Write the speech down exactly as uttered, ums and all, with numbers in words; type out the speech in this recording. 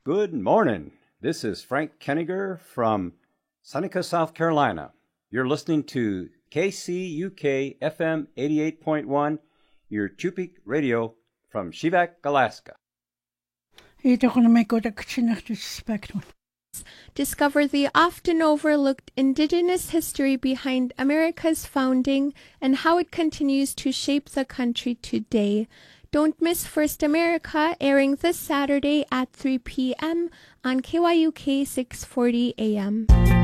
Good morning. This is Frank Kenniger from Seneca, South Carolina. You're listening to K C U K F M eighty-eight point one, your Chupik radio from Shivak, Alaska. Discover the often overlooked Indigenous history behind America's founding and how it continues to shape the country today. Don't miss First America, airing this Saturday at three p.m. on K Y U K six forty A M.